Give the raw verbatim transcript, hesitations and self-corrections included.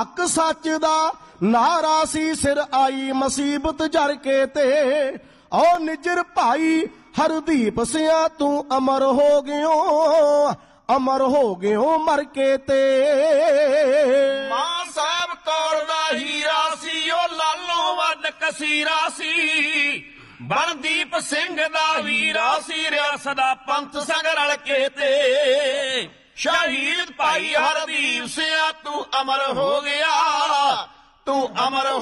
ਹੱਕ ਸੱਚ ਦਾ ਨਾਰਾ ਸੀ, ਸਿਰ ਆਈ ਮੁਸੀਬਤ ਜਰ ਕੇ ਤੇ। ਓ ਨਿਜਰ ਭਾਈ ਹਰਦੀਪ ਸਿਆ ਤੂੰ ਅਮਰ ਹੋ ਗਿਓ, ਅਮਰ ਹੋ ਗਿਓ ਮਰ ਕੇ ਤੇ। ਮਾਂ ਸਾਹਿਬ ਕੌਰ ਦਾ ਹੀਰਾ ਸੀ, ਉਹ ਲਾਲੋਂ ਵੱਡ ਕਸੀਰਾ ਸੀ। ਬਣਦੀਪ ਸਿੰਘ ਦਾ ਵੀਰਾ ਸੀ, ਰਿਆਸਤ ਦਾ ਪੰਥ ਸੰਗ ਰਲ ਕੇ ਤੇ। ਸ਼ਹੀਦ ਭਾਈ ਹਰਦੀਪ ਸਿਆ ਤੂੰ ਅਮਰ ਹੋ ਗਿਆ, ਤੂੰ ਅਮਰ